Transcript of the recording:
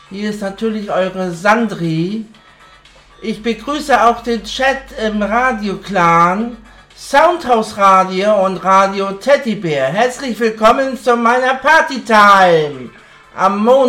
Hier ist natürlich eure Sandri. Ich begrüße auch den Chat im Radio-Clan, Soundhouse Radio und Radio Teddybär. Herzlich willkommen zu meiner Partytime am Montag.